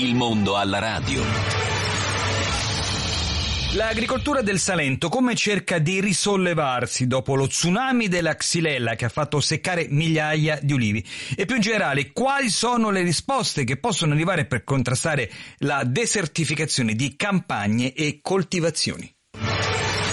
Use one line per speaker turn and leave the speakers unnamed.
il mondo alla radio.
L'agricoltura del Salento come cerca di risollevarsi dopo lo tsunami della Xylella che ha fatto seccare migliaia di ulivi? E più in generale, quali sono le risposte che possono arrivare per contrastare la desertificazione di campagne e coltivazioni?